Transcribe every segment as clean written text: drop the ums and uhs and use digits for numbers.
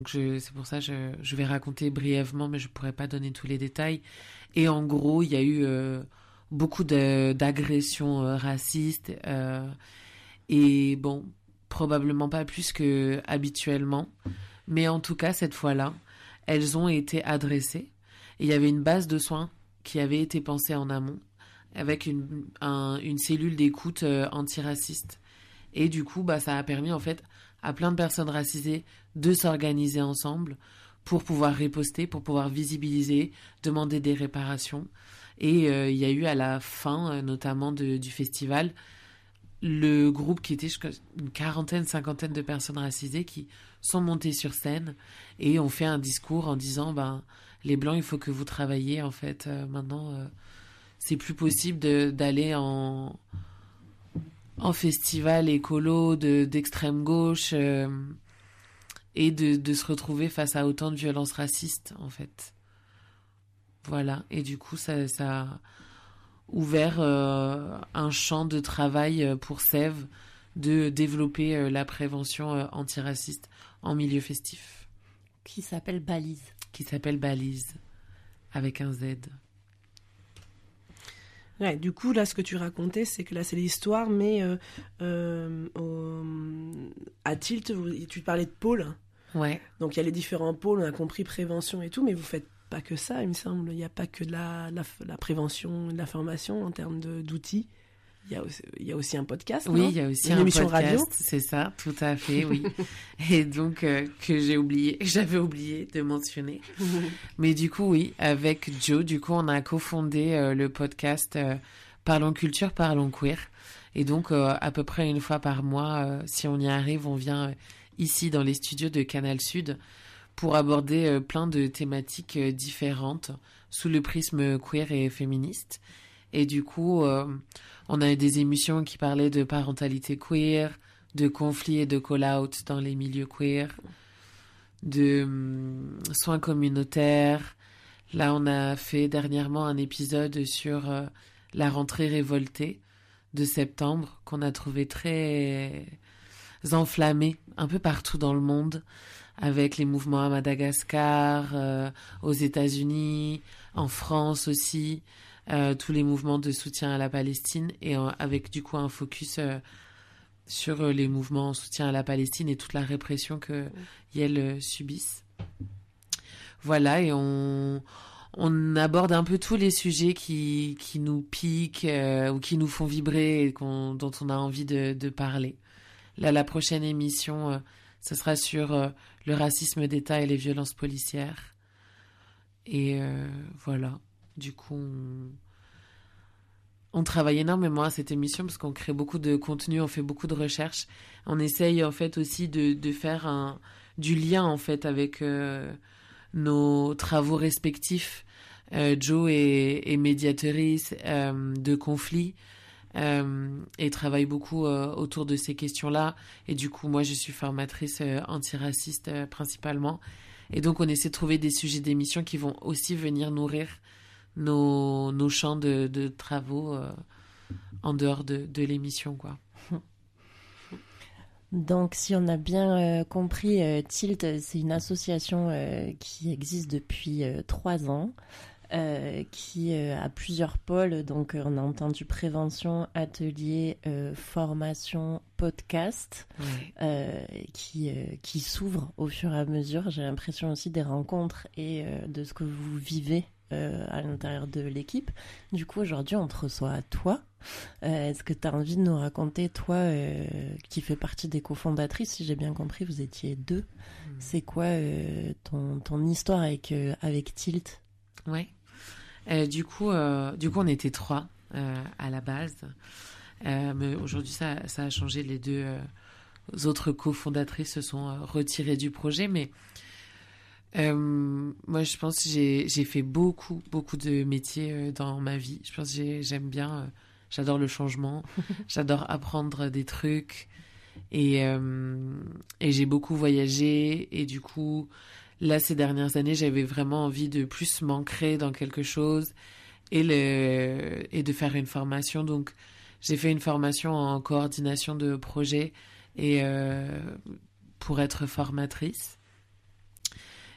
C'est pour ça que je vais raconter brièvement, mais je pourrais pas donner tous les détails. Et en gros, il y a eu beaucoup d'agressions racistes et bon, probablement pas plus que habituellement, mais en tout cas cette fois-là, elles ont été adressées. Et il y avait une base de soins qui avait été pensée en amont avec une cellule d'écoute antiraciste. Et du coup, ça a permis en fait à plein de personnes racisées de s'organiser ensemble pour pouvoir riposter, pour pouvoir visibiliser, demander des réparations. Et il y a eu à la fin, notamment du festival, le groupe qui était une quarantaine, cinquantaine de personnes racisées qui sont montées sur scène et ont fait un discours en disant les blancs, il faut que vous travailliez en fait maintenant c'est plus possible d'aller en festival écolo d'extrême gauche et de se retrouver face à autant de violences racistes en fait. Voilà, et du coup ça a ouvert un champ de travail pour Sève de développer la prévention antiraciste en milieu festif. Qui s'appelle Balise. Qui s'appelle Balise, avec un Z. Ouais, du coup, là, ce que tu racontais, c'est que là, c'est l'histoire, mais à Tilt, tu parlais de pôles. Ouais. Donc, il y a les différents pôles, on a compris prévention et tout, mais vous faites pas que ça, il me semble. Il n'y a pas que de la prévention, de la formation en termes d'outils. Il y a aussi un podcast, oui, non ? Il y a aussi une un émission podcast, radio. C'est ça, tout à fait, oui. Et donc, que j'avais oublié de mentionner. Mais du coup, oui, avec Joe, du coup, on a cofondé le podcast Parlons Culture, Parlons Queer. Et donc, à peu près une fois par mois, si on y arrive, on vient ici dans les studios de Canal Sud pour aborder plein de thématiques différentes sous le prisme queer et féministe. Et du coup, on a eu des émissions qui parlaient de parentalité queer, de conflits et de call-out dans les milieux queer, de soins communautaires. Là, on a fait dernièrement un épisode sur la rentrée révoltée de septembre qu'on a trouvé très enflammé un peu partout dans le monde, avec les mouvements à Madagascar, aux États-Unis, en France aussi, tous les mouvements de soutien à la Palestine et avec du coup un focus sur les mouvements en soutien à la Palestine et toute la répression que elles subissent. Voilà, et on aborde un peu tous les sujets qui nous piquent ou qui nous font vibrer et dont on a envie de parler. Là, la prochaine émission, ce sera sur le racisme d'État et les violences policières. Et voilà, du coup, on travaille énormément à cette émission parce qu'on crée beaucoup de contenu, on fait beaucoup de recherches. On essaye en fait aussi de faire du lien en fait avec nos travaux respectifs. Joe est médiatrice de conflits et travaille beaucoup autour de ces questions-là. Et du coup, moi, je suis formatrice antiraciste principalement. Et donc, on essaie de trouver des sujets d'émission qui vont aussi venir nourrir nos champs de travaux en dehors de l'émission, quoi. Donc, si on a bien compris, Tilt, c'est une association qui existe depuis 3 ans, qui a plusieurs pôles. Donc, on a entendu prévention, atelier, formation, podcast, qui s'ouvre au fur et à mesure. J'ai l'impression aussi des rencontres et de ce que vous vivez à l'intérieur de l'équipe. Du coup, aujourd'hui, on te reçoit toi. Est-ce que tu as envie de nous raconter, toi, qui fais partie des cofondatrices, si j'ai bien compris, vous étiez 2. C'est quoi ton histoire avec Tilt ? Ouais. Du coup, on était 3 à la base. Mais aujourd'hui, ça a changé. Les 2 autres cofondatrices se sont retirées du projet. Mais moi, je pense que j'ai fait beaucoup de métiers dans ma vie. Je pense que j'aime bien. J'adore le changement. J'adore apprendre des trucs. Et j'ai beaucoup voyagé. Et du coup, là, ces dernières années, j'avais vraiment envie de plus m'ancrer dans quelque chose et de faire une formation. Donc, j'ai fait une formation en coordination de projet et pour être formatrice.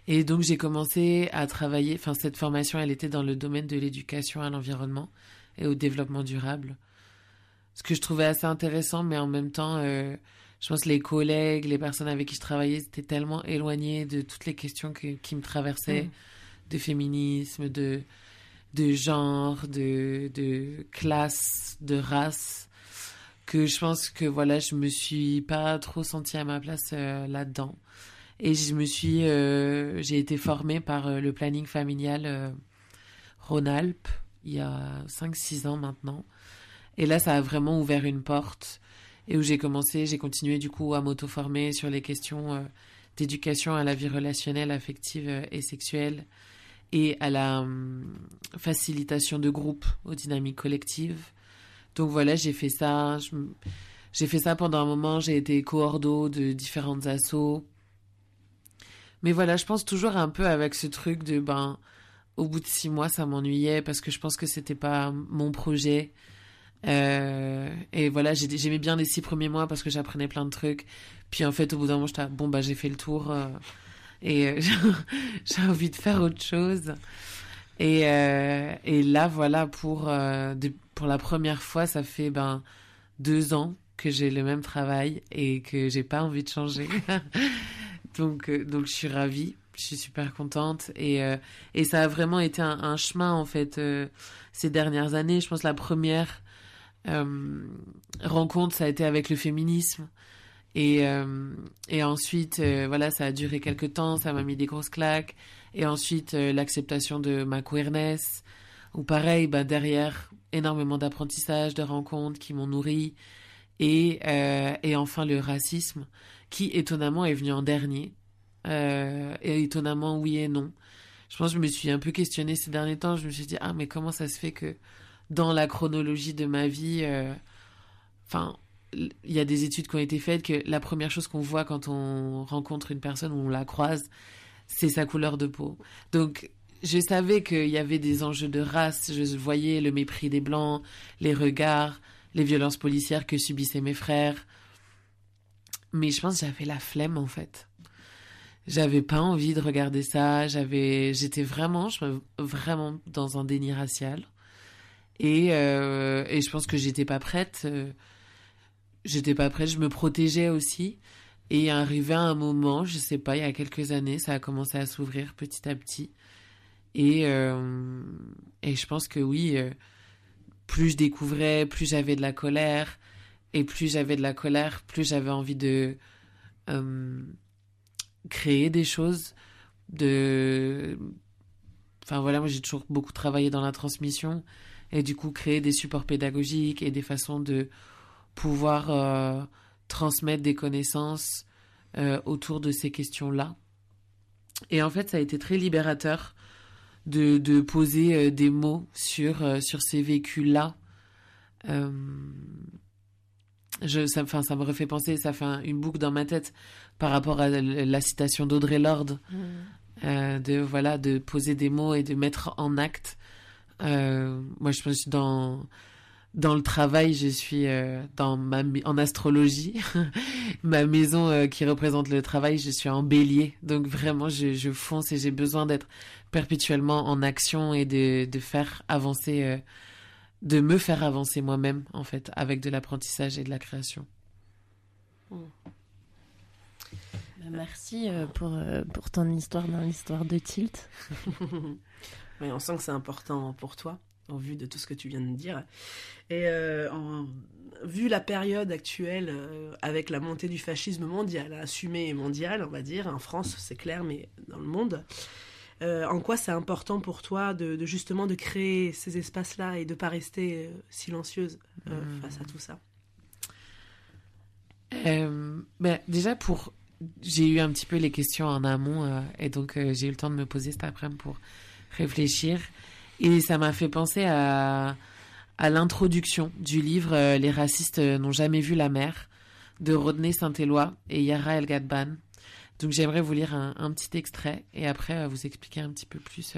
Et donc, j'ai commencé à travailler. Enfin, cette formation, elle était dans le domaine de l'éducation à l'environnement et au développement durable. Ce que je trouvais assez intéressant, mais en même temps, je pense que les collègues, les personnes avec qui je travaillais, étaient tellement éloignés de toutes les questions qui me traversaient, de féminisme, de genre, de classe, de race, que je pense que voilà, je me suis pas trop sentie à ma place là-dedans. Et j'ai été formée par le planning familial Rhône-Alpes il y a 5-6 ans maintenant. Et là, ça a vraiment ouvert une porte et où j'ai continué du coup à m'auto-former sur les questions d'éducation à la vie relationnelle, affective et sexuelle et à la facilitation de groupe, aux dynamiques collectives. Donc voilà, j'ai fait ça. J'ai fait ça pendant un moment. J'ai été coordo de différentes assos. Mais voilà, je pense toujours un peu avec ce truc de au bout de 6 mois, ça m'ennuyait parce que je pense que c'était pas mon projet. Et voilà, j'aimais bien les 6 premiers mois parce que j'apprenais plein de trucs. Puis en fait, au bout d'un moment, j'étais j'ai fait le tour et j'ai envie de faire autre chose. Et là, voilà, pour la première fois, ça fait 2 ans que j'ai le même travail et que j'ai pas envie de changer. Donc je suis ravie, je suis super contente et ça a vraiment été un chemin en fait ces dernières années. Je pense que la première rencontre, ça a été avec le féminisme et ensuite voilà, ça a duré quelques temps, ça m'a mis des grosses claques et ensuite l'acceptation de ma queerness ou pareil, derrière énormément d'apprentissage, de rencontres qui m'ont nourri et enfin le racisme qui étonnamment est venu en dernier et étonnamment oui et non. Je pense que je me suis un peu questionnée ces derniers temps, je me suis dit mais comment ça se fait que dans la chronologie de ma vie il y a des études qui ont été faites que la première chose qu'on voit quand on rencontre une personne ou on la croise, c'est sa couleur de peau. Donc je savais qu'il y avait des enjeux de race, je voyais le mépris des blancs, les regards, les violences policières que subissaient mes frères. Mais je pense que j'avais la flemme en fait. J'avais pas envie de regarder ça, j'étais vraiment dans un déni racial. Et je pense que j'étais pas prête. Je me protégeais aussi. Et arrivé à un moment, je sais pas, il y a quelques années, ça a commencé à s'ouvrir petit à petit. Et je pense que oui, plus je découvrais, plus j'avais de la colère. Et plus j'avais de la colère, plus j'avais envie de créer des choses. Enfin voilà, moi j'ai toujours beaucoup travaillé dans la transmission. Et du coup, créer des supports pédagogiques et des façons de pouvoir transmettre des connaissances autour de ces questions-là. Et en fait, ça a été très libérateur de poser des mots sur ces vécus-là. Ça me refait penser, ça fait une boucle dans ma tête par rapport à la citation d'Audre Lorde, de poser des mots et de mettre en acte. Moi, je pense que dans le travail, je suis en astrologie. Ma maison qui représente le travail, je suis en bélier. Donc vraiment, je fonce et j'ai besoin d'être perpétuellement en action et de faire avancer, de me faire avancer moi-même, en fait, avec de l'apprentissage et de la création. Merci pour ton histoire dans l'histoire de Tilt. Oui, on sent que c'est important pour toi, en vue de tout ce que tu viens de dire. Et vu la période actuelle, avec la montée du fascisme mondial, assumé et mondial, on va dire, en France, c'est clair, mais dans le monde, en quoi c'est important pour toi de justement de créer ces espaces-là et de ne pas rester silencieuse face à tout ça? Déjà, j'ai eu un petit peu les questions en amont et donc j'ai eu le temps de me poser cet après-midi pour réfléchir et ça m'a fait penser à l'introduction du livre Les racistes n'ont jamais vu la mer de Rodney Saint-Éloi et Yara El Ghadban. Donc j'aimerais vous lire un petit extrait et après vous expliquer un petit peu plus.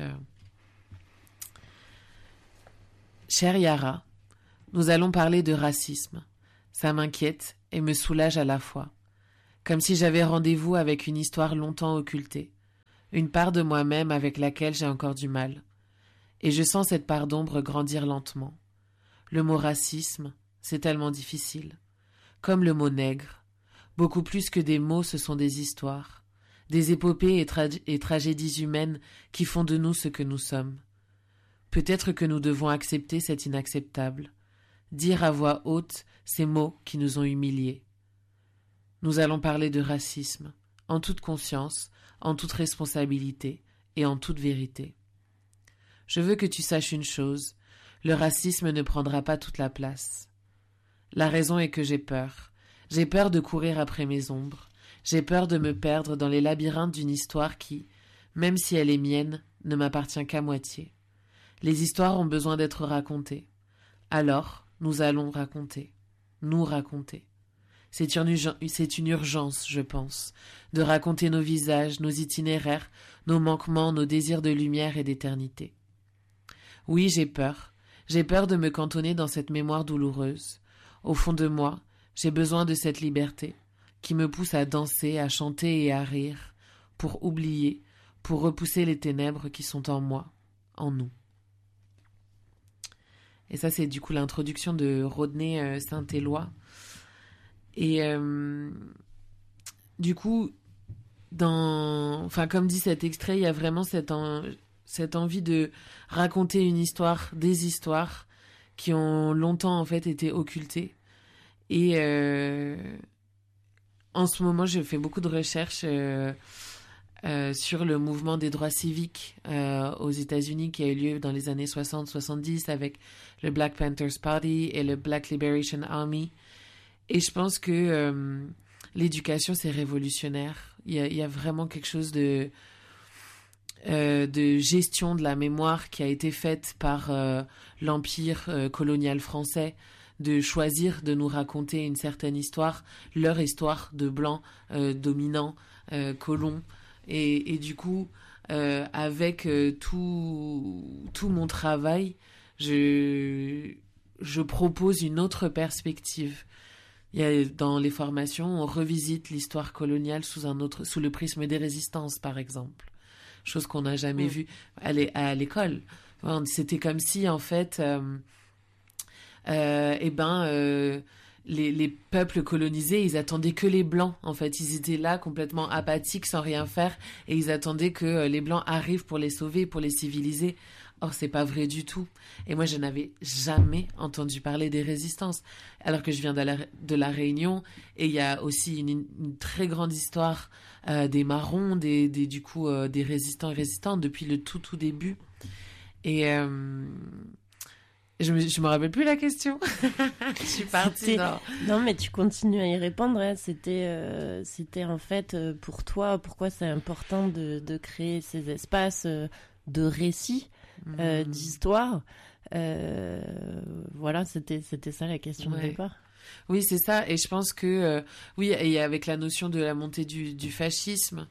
Chère Yara, nous allons parler de racisme. Ça m'inquiète et me soulage à la fois. Comme si j'avais rendez-vous avec une histoire longtemps occultée. une part de moi-même avec laquelle j'ai encore du mal. Et je sens cette part d'ombre grandir lentement. Le mot racisme, c'est tellement difficile. Comme le mot nègre. Beaucoup plus que des mots, ce sont des histoires. Des épopées et tragédies humaines qui font de nous ce que nous sommes. Peut-être que nous devons accepter cet inacceptable. Dire à voix haute ces mots qui nous ont humiliés. Nous allons parler de racisme, en toute conscience, en toute responsabilité et en toute vérité. Je veux que tu saches une chose, le racisme ne prendra pas toute la place. La raison est que j'ai peur. J'ai peur de courir après mes ombres. J'ai peur de me perdre dans les labyrinthes d'une histoire qui, même si elle est mienne, ne m'appartient qu'à moitié. Les histoires ont besoin d'être racontées. Alors, nous allons raconter. Nous raconter. C'est une urgence, je pense, de raconter nos visages, nos itinéraires, nos manquements, nos désirs de lumière et d'éternité. Oui, j'ai peur. J'ai peur de me cantonner dans cette mémoire douloureuse. Au fond de moi, j'ai besoin de cette liberté qui me pousse à danser, à chanter et à rire, pour oublier, pour repousser les ténèbres qui sont en moi, en nous. Et ça, c'est du coup l'introduction de Rodney Saint-Éloi. Et du coup, comme dit cet extrait, il y a vraiment cette envie de raconter une histoire, des histoires qui ont longtemps en fait été occultées. Et en ce moment, je fais beaucoup de recherches sur le mouvement des droits civiques aux États-Unis qui a eu lieu dans les années 60-70 avec le Black Panthers Party et le Black Liberation Army. Et je pense que l'éducation, c'est révolutionnaire. Il y a vraiment quelque chose de gestion de la mémoire qui a été faite par l'empire colonial français, de choisir de nous raconter une certaine histoire, leur histoire de blancs dominants, colons. Et du coup, avec tout mon travail, je propose une autre perspective. Dans les formations, on revisite l'histoire coloniale sous le prisme des résistances, par exemple. Chose qu'on n'a jamais vue à l'école. C'était comme si, en fait, les peuples colonisés, ils attendaient que les Blancs, en fait. Ils étaient là, complètement apathiques, sans rien faire, et ils attendaient que les Blancs arrivent pour les sauver, pour les civiliser. Or, c'est pas vrai du tout. Et moi, je n'avais jamais entendu parler des résistances. Alors que je viens de la Réunion, et il y a aussi une très grande histoire des Marrons, des résistants et résistantes depuis le tout début. Et je me rappelle plus la question. Je suis partie. Non, mais tu continues à y répondre. Hein. C'était en fait pour toi, pourquoi c'est important de créer ces espaces de récits. D'histoire. Voilà, c'était ça la question de départ. Oui, c'est ça. Et je pense que, oui, et avec la notion de la montée du fascisme,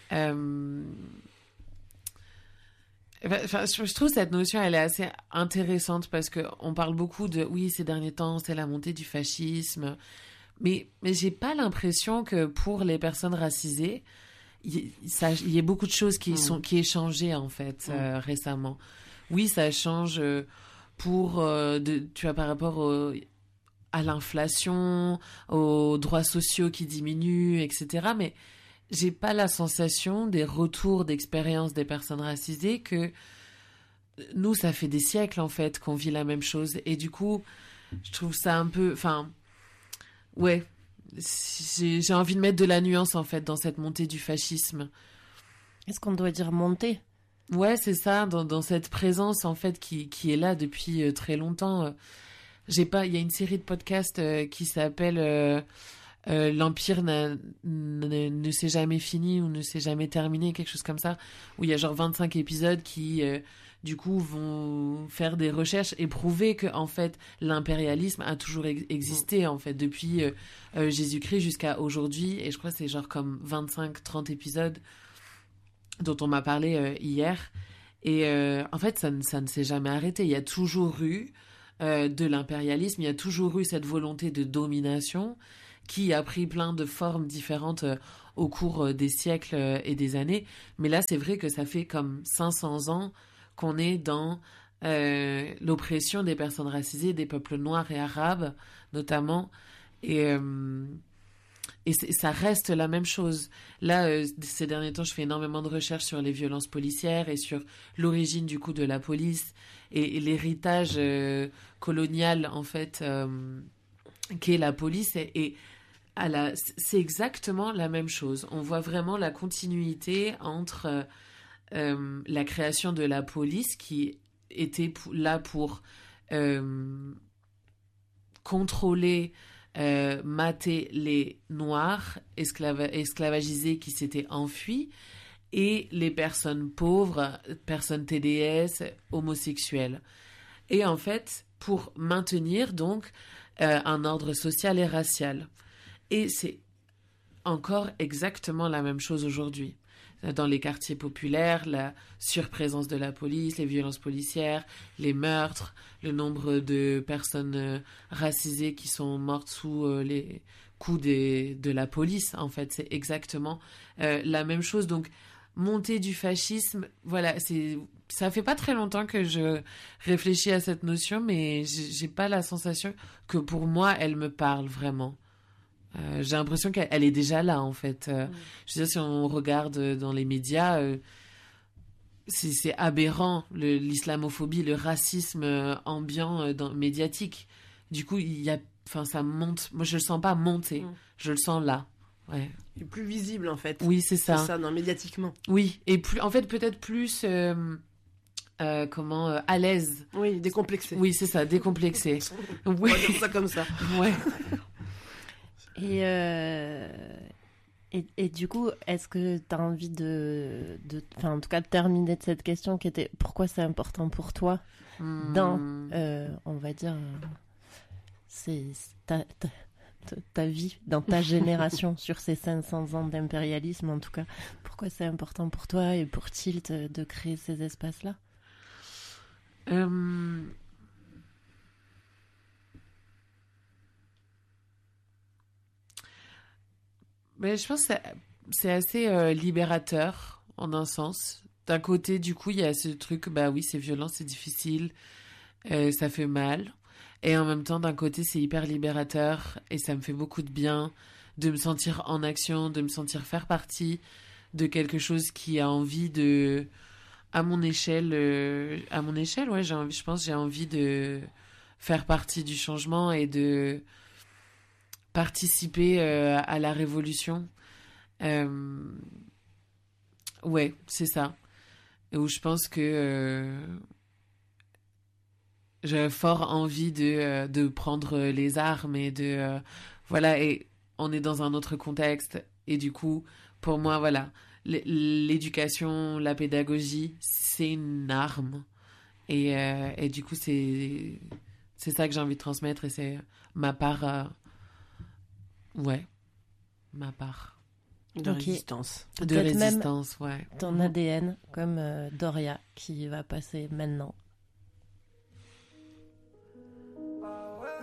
je trouve cette notion, elle est assez intéressante parce qu'on parle beaucoup de, oui, ces derniers temps, c'est la montée du fascisme. Mais j'ai pas l'impression que pour les personnes racisées, il y a beaucoup de choses qui aient changé en fait récemment. Oui, ça change tu vois, par rapport à l'inflation, aux droits sociaux qui diminuent, etc. Mais j'ai pas la sensation des retours d'expérience des personnes racisées que nous, ça fait des siècles en fait qu'on vit la même chose. Et du coup, je trouve ça un peu, ouais. J'ai envie de mettre de la nuance en fait dans cette montée du fascisme. Est-ce qu'on doit dire montée ? Ouais, c'est ça, dans cette présence en fait qui est là depuis très longtemps. Il y a une série de podcasts qui s'appelle L'Empire ne s'est jamais fini ou ne s'est jamais terminé, quelque chose comme ça, où il y a genre 25 épisodes qui du coup vont faire des recherches et prouver que en fait l'impérialisme a toujours existé en fait depuis Jésus-Christ jusqu'à aujourd'hui, et je crois que c'est genre comme 25-30 épisodes dont on m'a parlé hier, et en fait ça ne s'est jamais arrêté. Il y a toujours eu de l'impérialisme, il y a toujours eu cette volonté de domination qui a pris plein de formes différentes au cours des siècles et des années. Mais là, c'est vrai que ça fait comme 500 ans qu'on est dans l'oppression des personnes racisées, des peuples noirs et arabes, notamment. Et ça reste la même chose. Là, ces derniers temps, je fais énormément de recherches sur les violences policières et sur l'origine du coup de la police et l'héritage colonial en fait qu'est la police. Et c'est exactement la même chose. On voit vraiment la continuité entre la création de la police qui était là pour contrôler, mater les Noirs esclavagisés qui s'étaient enfuis et les personnes pauvres, personnes TDS, homosexuelles. Et en fait, pour maintenir donc un ordre social et racial. Et c'est encore exactement la même chose aujourd'hui. Dans les quartiers populaires, la surprésence de la police, les violences policières, les meurtres, le nombre de personnes racisées qui sont mortes sous les coups de la police, en fait, c'est exactement la même chose. Donc, montée du fascisme, voilà, ça fait pas très longtemps que je réfléchis à cette notion, mais j'ai pas la sensation que pour moi, elle me parle vraiment. J'ai l'impression qu'elle est déjà là, en fait. Je veux dire, si on regarde dans les médias, c'est aberrant, l'islamophobie, le racisme ambiant médiatique. Du coup, ça monte. Moi, je le sens pas monter. Je le sens là. Ouais. Et plus visible, en fait. Oui, c'est ça. C'est ça, non, médiatiquement. Oui, et en fait, peut-être plus... à l'aise. Oui, décomplexé. Oui, c'est ça, décomplexé. On va dire ça comme ça. Ouais. Et du coup, est-ce que tu as envie enfin, en tout cas, de terminer de cette question qui était pourquoi c'est important pour toi dans, on va dire, c'est ta vie, dans ta génération, sur ces 500 ans d'impérialisme, en tout cas, pourquoi c'est important pour toi et pour Tilt de créer ces espaces-là? Mais je pense que c'est assez libérateur, en un sens. D'un côté, du coup, il y a ce truc, bah oui, c'est violent, c'est difficile, ça fait mal. Et en même temps, d'un côté, c'est hyper libérateur et ça me fait beaucoup de bien de me sentir en action, de me sentir faire partie de quelque chose qui a envie de... À mon échelle, ouais, je pense que j'ai envie de faire partie du changement et de participer à la révolution. Ouais, c'est ça. Et où je pense que j'ai fort envie de prendre les armes et voilà, et on est dans un autre contexte. Et du coup, pour moi, voilà, l'éducation, la pédagogie, c'est une arme. Et du coup, c'est ça que j'ai envie de transmettre et c'est ma part... ouais, ma part. De résistance. De résistance, ouais. Ton ADN, comme Doria, qui va passer maintenant